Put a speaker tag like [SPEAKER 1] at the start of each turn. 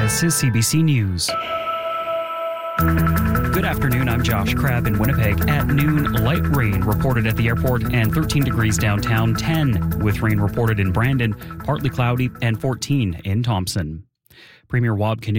[SPEAKER 1] This is CBC News. Good afternoon, I'm Josh Crabb in Winnipeg. At noon, light rain reported at the airport and 13 degrees downtown, 10 with rain reported in Brandon, partly cloudy, and 14 in Thompson. Premier Wab Kinew